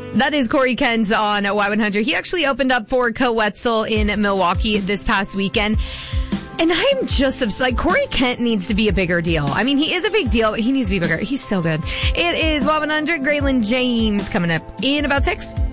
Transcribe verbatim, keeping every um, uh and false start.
That is Corey Kent on Y one hundred. He actually opened up for Koe Wetzel in Milwaukee this past weekend. And I'm just obsessed. Like, Corey Kent needs to be a bigger deal. I mean, he is a big deal, but he needs to be bigger. He's so good. It is Y one hundred. Graylin James coming up in about six.